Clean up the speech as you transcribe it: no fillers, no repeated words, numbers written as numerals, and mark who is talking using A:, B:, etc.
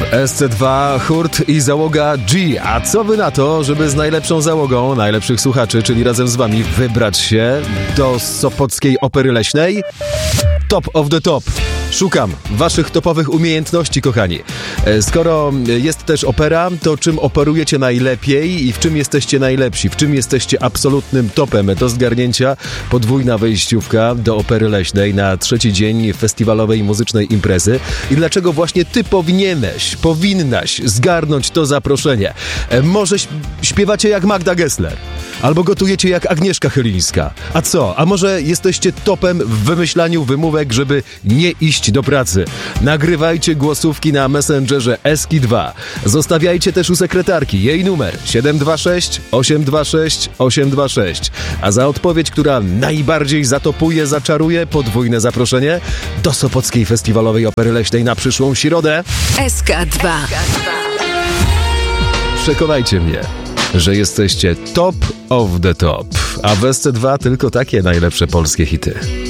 A: SC2, Hurt i załoga G. A co wy na to, żeby z najlepszą załogą najlepszych słuchaczy, czyli razem z wami, wybrać się do Sopockiej Opery Leśnej? Top of the top. Szukam waszych topowych umiejętności, kochani. Skoro jest też opera, to czym operujecie najlepiej i w czym jesteście najlepsi? W czym jesteście absolutnym topem? Do zgarnięcia podwójna wejściówka do Opery Leśnej na trzeci dzień festiwalowej muzycznej imprezy. I dlaczego właśnie ty powinnaś zgarnąć to zaproszenie? Może śpiewacie jak Magda Gessler? Albo gotujecie jak Agnieszka Chylińska. A co? A może jesteście topem w wymyślaniu wymówek, żeby nie iść do pracy? Nagrywajcie głosówki na Messengerze Eski2. Zostawiajcie też u sekretarki jej numer 726 826 826. A za odpowiedź, która najbardziej zatopuje, zaczaruje, podwójne zaproszenie do Sopockiej Festiwalowej Opery Leśnej na przyszłą środę.
B: SK2.
A: Przekonajcie mnie, że jesteście top of the top. A w SC2 tylko takie najlepsze polskie hity.